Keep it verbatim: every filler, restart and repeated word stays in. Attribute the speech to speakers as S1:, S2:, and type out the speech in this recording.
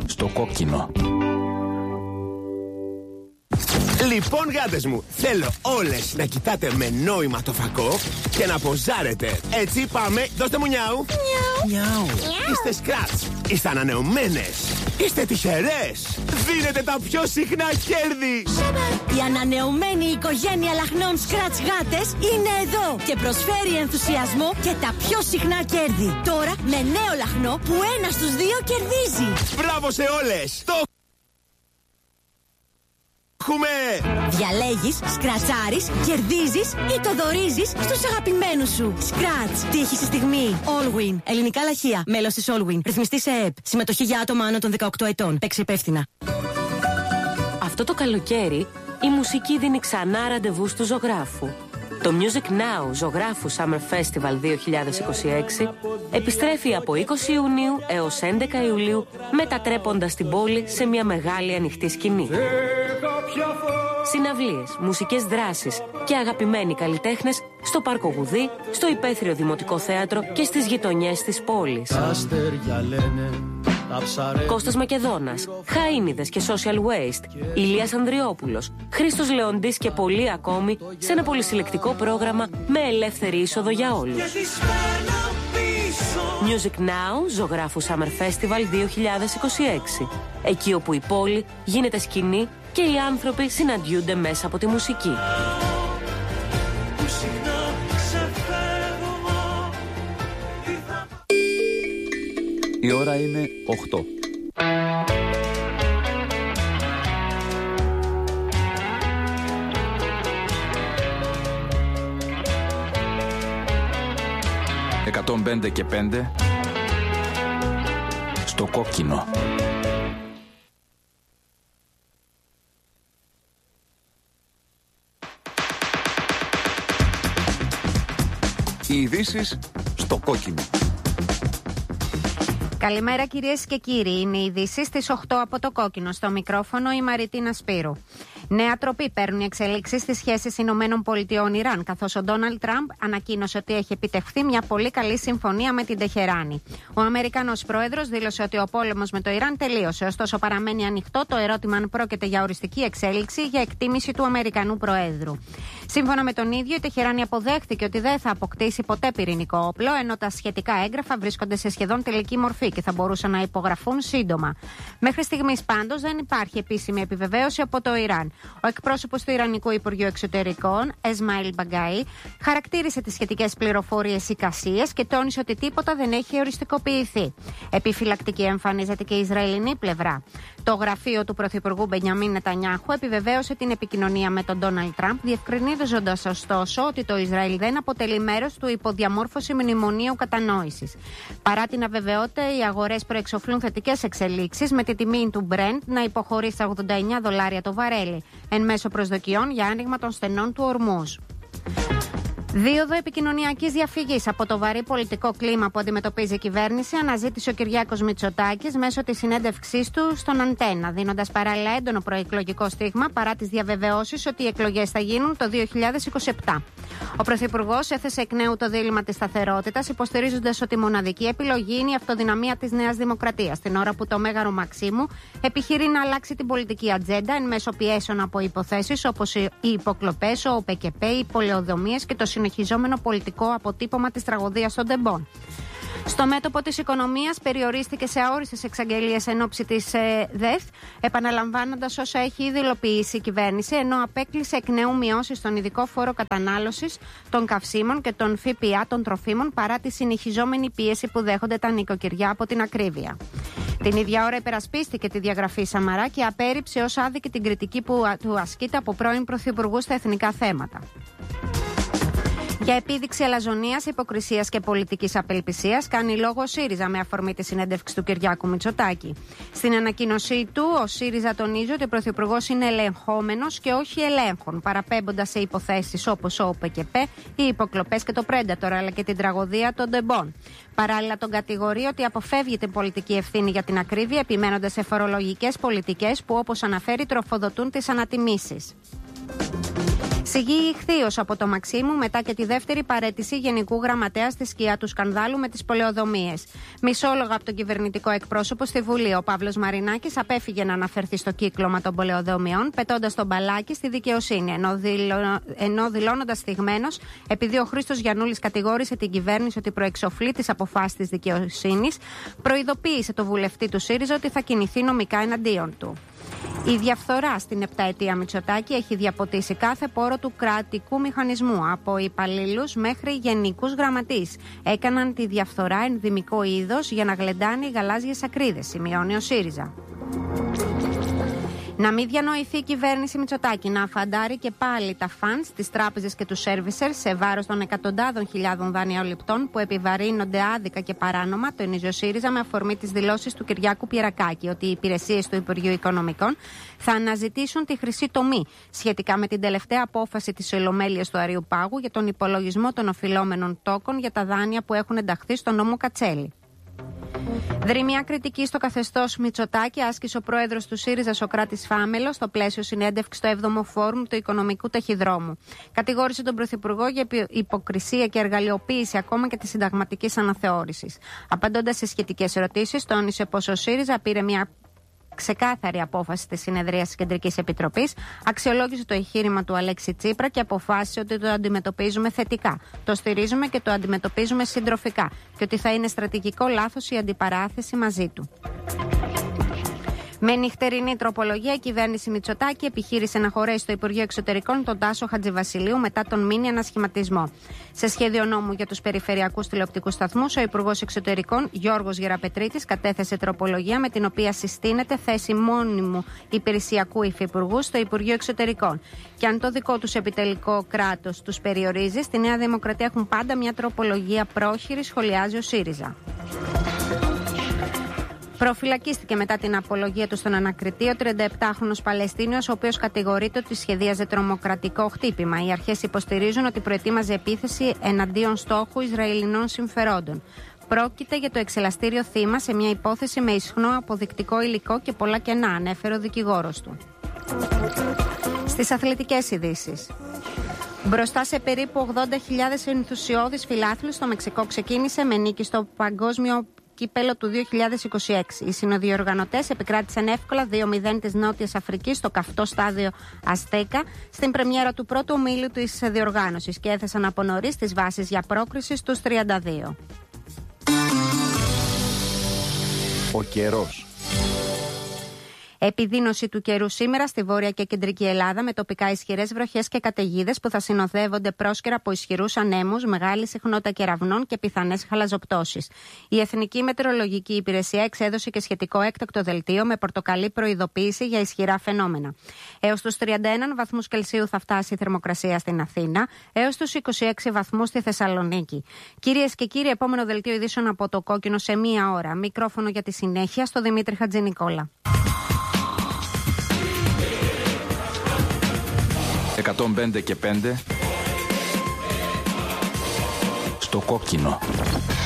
S1: στο κόκκινο.
S2: Λοιπόν, γάτες μου, θέλω όλες να κοιτάτε με νόημα το φακό και να ποζάρετε. Έτσι πάμε, δώστε μου νιάου. Νιάου. Είστε σκράτς, είστε ανανεωμένες, είστε τυχερές. Δίνετε τα πιο συχνά κέρδη.
S3: Η ανανεωμένη οικογένεια λαχνών σκράτς γάτες είναι εδώ και προσφέρει ενθουσιασμό και τα πιο συχνά κέρδη. Τώρα με νέο λαχνό που ένα στους δύο κερδίζει.
S2: Μπράβο σε όλες. Το έχουμε.
S3: Διαλέγεις, σκρατσάρεις, κερδίζεις ή το δωρίζεις στους αγαπημένους σου. Σκράτς. Τύχη στη στιγμή. Allwin. Ελληνικά λαχεία. Μέλος της Allwin. Ρυθμιστή σε ΕΕΠ. Συμμετοχή για άτομα άνω των δεκαοκτώ ετών. Παίξε υπεύθυνα.
S4: Αυτό το καλοκαίρι η μουσική δίνει ξανά ραντεβού του ζωγράφου. Το Music Now Ζωγράφου Summer Festival δύο χιλιάδες είκοσι έξι επιστρέφει από είκοσι Ιουνίου έως έντεκα Ιουλίου, μετατρέποντας την πόλη σε μια μεγάλη ανοιχτή σκηνή. Συναυλίες, μουσικές δράσεις και αγαπημένοι καλλιτέχνες στο Πάρκο Γουδί, στο Υπαίθριο Δημοτικό Θέατρο και στις γειτονιές της πόλης. Κώστας Μακεδόνας, Χαΐνιδες και Social Waste, Ηλίας Ανδριόπουλος, Χρήστος Λεοντής και πολλοί ακόμη σε ένα πολυσυλλεκτικό πρόγραμμα με ελεύθερη είσοδο για όλους. Music Now Ζωγράφου Summer Festival δύο χιλιάδες είκοσι έξι. Εκεί όπου η πόλη γίνεται σκηνή και οι άνθρωποι συναντιούνται μέσα από τη μουσική.
S1: Η ώρα είναι οκτώ. εκατόν πέντε και πέντε στο κόκκινο. Οι ειδήσεις στο κόκκινο.
S5: Καλημέρα κυρίες και κύριοι, είναι οι ειδήσεις στις οκτώ από το κόκκινο. Στο μικρόφωνο η Μαριτίνα Σπύρου. Νέα τροπή παίρνουν οι εξελίξεις στις σχέσεις Ηνωμένων Πολιτειών Ιράν, καθώς ο Ντόναλντ Τραμπ ανακοίνωσε ότι έχει επιτευχθεί μια πολύ καλή συμφωνία με την Τεχεράνη. Ο Αμερικανός πρόεδρος δήλωσε ότι ο πόλεμος με το Ιράν τελείωσε, ωστόσο παραμένει ανοιχτό το ερώτημα αν πρόκειται για οριστική εξέλιξη για εκτίμηση του Αμερικανού Προέδρου. Σύμφωνα με τον ίδιο, η Τεχεράνη αποδέχθηκε ότι δεν θα αποκτήσει ποτέ πυρηνικό όπλο, ενώ τα σχετικά έγγραφα βρίσκονται σε σχεδόν τελική μορφή και θα μπορούσαν να υπογραφούν σύντομα. Μέχρι στιγμής πάντως δεν υπάρχει επίσημη επιβεβαίωση από το Ιράν. Ο εκπρόσωπος του Ιρανικού Υπουργείου Εξωτερικών, Εσμαήλ Μπαγκάι, χαρακτήρισε τις σχετικές πληροφορίες εικασίες και τόνισε ότι τίποτα δεν έχει οριστικοποιηθεί. Επιφυλακτική εμφανίζεται και η Ισραηλινή πλευρά. Το γραφείο του Πρωθυπουργού Μπενιαμίν Νετανιάχου επιβεβαίωσε την επικοινωνία με τον Ντόναλντ Τραμπ, διευκρινίζοντας ωστόσο ότι το Ισραήλ δεν αποτελεί μέρος του υποδιαμόρφωση μνημονίου κατανόησης. Παρά την αβεβαιότητα, οι αγορές προεξοφλούν θετικές εξελίξεις, με τη τιμή του Brent να υποχωρεί στα ογδόντα εννιά δολάρια το βαρέλι, εν μέσω προσδοκιών για άνοιγμα των στενών του ορμούς. Δίωδο επικοινωνιακής διαφυγής από το βαρύ πολιτικό κλίμα που αντιμετωπίζει η κυβέρνηση αναζήτησε ο Κυριάκος Μητσοτάκης μέσω της συνέντευξής του στον Αντένα, δίνοντας παράλληλα έντονο προεκλογικό στίγμα παρά τις διαβεβαιώσεις ότι οι εκλογές θα γίνουν το δύο χιλιάδες είκοσι επτά. Ο Πρωθυπουργός έθεσε εκ νέου το δίλημμα της σταθερότητας, υποστηρίζοντας ότι η μοναδική επιλογή είναι η αυτοδυναμία της Νέας Δημοκρατίας, την ώρα που το Μέγαρο Μαξίμου επιχειρεί να αλλάξει την πολιτική ατζέντα εν μέσω πιέσεων από υποθέσεις όπως οι υποκλοπές, ο ΟΠΕΚΕΠΕ, οι πολεοδομίες και το συνεχιζόμενο πολιτικό αποτύπωμα της τραγωδίας των τεμπών. Στο μέτωπο της οικονομίας περιορίστηκε σε αόριστες εξαγγελίες εν ώψη της ε, ΔΕΘ, επαναλαμβάνοντας όσα έχει ήδη υλοποιήσει η κυβέρνηση, ενώ απέκλεισε εκ νέου μειώσεις στον ειδικό φόρο κατανάλωσης των καυσίμων και των ΦΠΑ των τροφίμων, παρά τη συνεχιζόμενη πίεση που δέχονται τα νοικοκυριά από την ακρίβεια. Την ίδια ώρα υπερασπίστηκε τη διαγραφή Σαμαρά και απέρριψε ως άδικη την κριτική που του ασκείται από πρώην πρωθυπουργού στα εθνικά θέματα. Για επίδειξη αλαζονίας, υποκρισίας και πολιτικής απελπισίας κάνει λόγο ο ΣΥΡΙΖΑ με αφορμή τη συνέντευξη του Κυριάκου Μητσοτάκη. Στην ανακοίνωσή του, ο ΣΥΡΙΖΑ τονίζει ότι ο Πρωθυπουργός είναι ελεγχόμενος και όχι ελέγχων, παραπέμποντας σε υποθέσεις όπως ο ΟΠΕΚΕΠΕ, οι υποκλοπές και το Πρέντατορ, αλλά και την τραγωδία των τεμπών. Παράλληλα, τον κατηγορεί ότι αποφεύγει την πολιτική ευθύνη για την ακρίβεια, επιμένοντας σε φορολογικές πολιτικές που, όπως αναφέρει, τροφοδοτούν τις ανατιμήσεις. Σιγή ηχθείως από το Μαξίμου μετά και τη δεύτερη παραίτηση Γενικού Γραμματέα στη σκιά του σκανδάλου με τις πολεοδομίες. Μισόλογα από τον κυβερνητικό εκπρόσωπο στη Βουλή, ο Παύλος Μαρινάκης απέφυγε να αναφερθεί στο κύκλωμα των πολεοδομιών, πετώντας τον μπαλάκι στη δικαιοσύνη, ενώ, δηλω... ενώ δηλώνοντας θυγμένος, επειδή ο Χρήστος Γιαννούλης κατηγόρησε την κυβέρνηση ότι προεξοφλεί τις αποφάσεις της δικαιοσύνης, προειδοποίησε το βουλευτή του ΣΥΡΙΖΑ ότι θα κινηθεί νομικά εναντίον του. Η διαφθορά στην επταετία Μητσοτάκη έχει διαποτίσει κάθε πόρο του κρατικού μηχανισμού, από υπαλλήλους μέχρι γενικούς γραμματείς. Έκαναν τη διαφθορά ενδυμικό είδος για να γλεντάνε οι γαλάζιες ακρίδες, σημειώνει ο ΣΥΡΙΖΑ. Να μην διανοηθεί η κυβέρνηση Μητσοτάκη να αφαντάρει και πάλι τα φαντς, τις τράπεζες και τους σέρβισερ σε βάρος των εκατοντάδων χιλιάδων δανειοληπτών που επιβαρύνονται άδικα και παράνομα, τονίζει ο ΣΥΡΙΖΑ με αφορμή τις δηλώσεις του Κυριάκου Πιερακάκη ότι οι υπηρεσίες του Υπουργείου Οικονομικών θα αναζητήσουν τη χρυσή τομή σχετικά με την τελευταία απόφαση της Ολομέλειας του Αριού Πάγου για τον υπολογισμό των οφειλόμενων τόκων για τα δάνεια που έχουν ενταχθεί στο νόμο Κατσέλη. Δρυμία κριτική στο καθεστώς Μητσοτάκη άσκησε ο πρόεδρος του ΣΥΡΙΖΑ Σωκράτης Φάμελος στο πλαίσιο συνέντευξης στο έβδομο Φόρουμ του Οικονομικού Ταχυδρόμου. Κατηγόρησε τον Πρωθυπουργό για υποκρισία και εργαλειοποίηση ακόμα και της συνταγματικής αναθεώρησης. Απαντώντας σε σχετικές ερωτήσεις, τόνισε πως ο ΣΥΡΙΖΑ πήρε μια ξεκάθαρη απόφαση της συνεδρίας της Κεντρικής Επιτροπής, αξιολόγησε το εγχείρημα του Αλέξη Τσίπρα και αποφάσισε ότι το αντιμετωπίζουμε θετικά. Το στηρίζουμε και το αντιμετωπίζουμε συντροφικά και ότι θα είναι στρατηγικό λάθος η αντιπαράθεση μαζί του. Με νυχτερινή τροπολογία, η κυβέρνηση Μητσοτάκη επιχείρησε να χωρέσει στο Υπουργείο Εξωτερικών τον Τάσο Χατζηβασιλείου μετά τον μίνι ανασχηματισμό. Σε σχέδιο νόμου για τους περιφερειακούς τηλεοπτικούς σταθμούς, ο Υπουργός Εξωτερικών Γιώργος Γεραπετρίτης κατέθεσε τροπολογία με την οποία συστήνεται θέση μόνιμου υπηρεσιακού υφυπουργού στο Υπουργείο Εξωτερικών. Και αν το δικό τους επιτελικό κράτος τους περιορίζει, στη Νέα Δημοκρατία έχουν πάντα μια τροπολογία πρόχειρη, σχολιάζει ο ΣΥΡΙΖΑ. Προφυλακίστηκε μετά την απολογία του στον ανακριτή ο τριανταεπτάχρονος Παλαιστίνιος, ο οποίος κατηγορείται ότι σχεδίαζε τρομοκρατικό χτύπημα. Οι αρχές υποστηρίζουν ότι προετοίμαζε επίθεση εναντίον στόχου Ισραηλινών συμφερόντων. Πρόκειται για το εξελαστήριο θύμα σε μια υπόθεση με ισχνό αποδεικτικό υλικό και πολλά κενά, ανέφερε ο δικηγόρος του. Στις αθλητικές ειδήσεις. Μπροστά σε περίπου ογδόντα χιλιάδες ενθουσιώδεις φιλάθλους, το Μεξικό ξεκίνησε με νίκη στο Παγκόσμιο Κύπελο του δύο χιλιάδες είκοσι έξι. Οι συνοδιοργανωτές επικράτησαν εύκολα δύο μηδέν της Νότιας Αφρικής στο καυτό στάδιο Αστέκα στην πρεμιέρα του πρώτου ομίλου της διοργάνωσης και έθεσαν από νωρίς τις βάσεις για πρόκριση στους τριάντα δύο.
S1: Ο καιρός.
S5: Επιδείνωση του καιρού σήμερα στη βόρεια και κεντρική Ελλάδα με τοπικά ισχυρές βροχές και καταιγίδες που θα συνοδεύονται πρόσκαιρα από ισχυρούς ανέμους, μεγάλη συχνότητα κεραυνών και πιθανές χαλαζοπτώσεις. Η Εθνική Μετεωρολογική Υπηρεσία εξέδωσε και σχετικό έκτακτο δελτίο με πορτοκαλί προειδοποίηση για ισχυρά φαινόμενα. Έως τους τριάντα ένα βαθμούς Κελσίου θα φτάσει η θερμοκρασία στην Αθήνα, έως τους είκοσι έξι βαθμούς στη Θεσσαλονίκη. Κυρίες και κύριοι, επόμενο δελτίο ειδήσεων από το Κόκκινο σε μία ώρα. Μικρόφωνο για τη συνέχεια στο Δημήτρη Χατζηνικόλα.
S1: εκατόν πέντε και πέντε στο Κόκκινο.